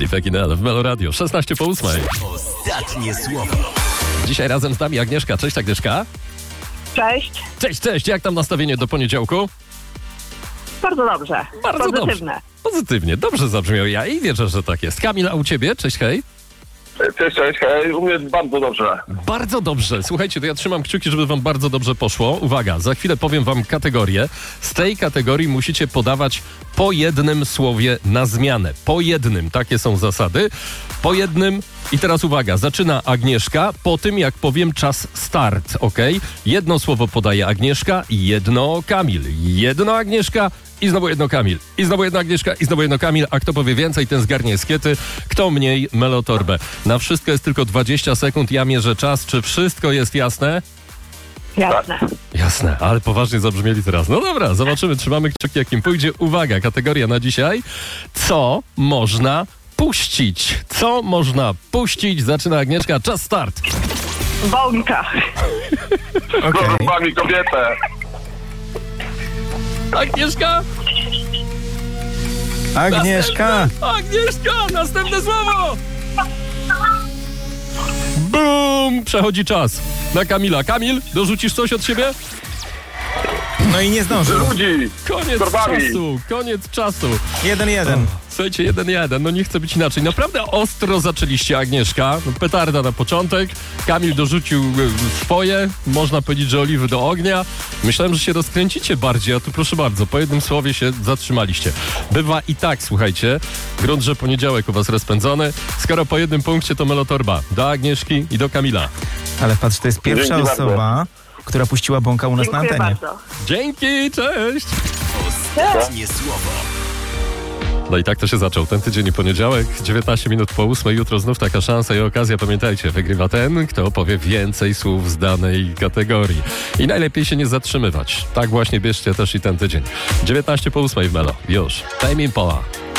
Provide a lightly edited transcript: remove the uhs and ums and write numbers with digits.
Filip Ekinel w Melo Radio, 16:08. Ostatnie słowo. Dzisiaj razem z nami Agnieszka. Cześć Agnieszka. Cześć. Cześć. Jak tam nastawienie do poniedziałku? Bardzo dobrze. Bardzo Pozytywne. dobrze. Pozytywnie. Dobrze zabrzmiał ja i wierzę, że tak jest. Kamil, a u ciebie? Cześć, hej. Cześć, hej, u mnie bardzo dobrze. Bardzo dobrze. Słuchajcie, to ja trzymam kciuki, żeby wam bardzo dobrze poszło. Uwaga, za chwilę powiem wam kategorię. Z tej kategorii musicie podawać po jednym słowie na zmianę. Po jednym. Takie są zasady. Po jednym. I teraz uwaga, zaczyna Agnieszka po tym, jak powiem czas start, ok? Jedno słowo podaje Agnieszka i jedno Kamil. Jedno Agnieszka i znowu jedno Kamil. I znowu jedna Agnieszka i znowu jedno Kamil. A kto powie więcej, ten zgarnie skiety. Kto mniej, melotorbę. Na wszystko jest tylko 20 sekund. Ja mierzę czas. Czy wszystko jest jasne? Jasne. Jasne, ale poważnie zabrzmieli teraz. No dobra, zobaczymy, trzymamy kciuki, jak im pójdzie. Uwaga, kategoria na dzisiaj. Co można puścić? Co można puścić? Zaczyna Agnieszka, czas start. Bąka. Okay. Wami kobietę. Agnieszka? Agnieszka! Agnieszka, następne słowo! Bum! Przechodzi czas na Kamila. Kamil, dorzucisz coś od siebie? No i nie zdążył. Ludzi. Koniec czasu. 1-1. Słuchajcie, 1-1, no nie chce być inaczej. Naprawdę ostro zaczęliście, Agnieszka. Petarda na początek. Kamil dorzucił swoje. Można powiedzieć, że oliwy do ognia. Myślałem, że się rozkręcicie bardziej, a tu proszę bardzo, po jednym słowie się zatrzymaliście. Bywa i tak, słuchajcie. Grunt, że poniedziałek u was rozpędzony. Skoro po jednym punkcie, to melotorba do Agnieszki i do Kamila. Ale patrz, to jest pierwsza Dzięki osoba, która puściła bąka u nas na Dziękuję antenie. bardzo. Dzięki, cześć! Ostatnie słowo. No i tak to się zaczął. Ten tydzień i poniedziałek, 19 minut po 8. Jutro znów taka szansa i okazja. Pamiętajcie, wygrywa ten, kto powie więcej słów z danej kategorii. I najlepiej się nie zatrzymywać. Tak właśnie bierzcie też i ten tydzień. 19 po 8 w Melo. Już. Tame Impala.